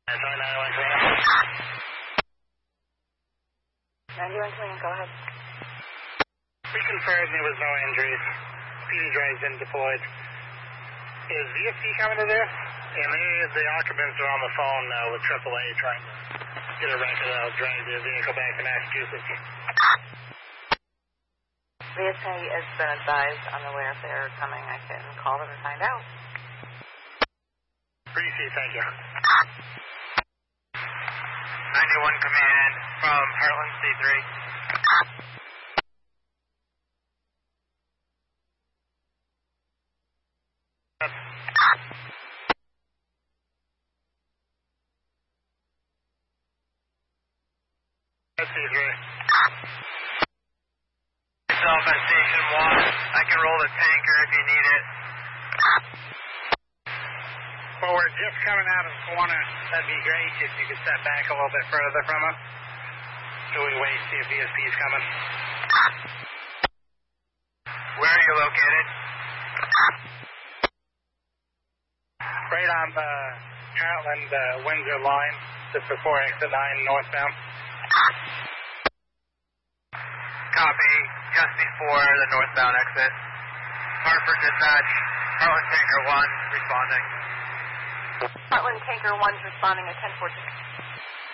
Sorry, 91 Command. 91 Command, go ahead. We confirmed there was no injuries. PD drives in deployed. Is VSP coming to this? And the occupants are on the phone with AAA trying to get a record that'll drive their vehicle back to Massachusetts. VSP has been advised, unaware if they're coming. I can call them and find out. Appreciate, thank you. 91 Command from Heartland C3. C3. Yourself at Station 1. I can roll the tanker if you need it. Well, we're just coming out of the corner. That'd be great if you could step back a little bit further from us. So we wait to see if VSP is coming. Where are you located? Right on the Heartland Windsor line, just before exit 9 northbound. Copy, just before the northbound exit. Hartford dispatch, Heartland Tanker 1 responding. Heartland Tanker 1's responding at 1014.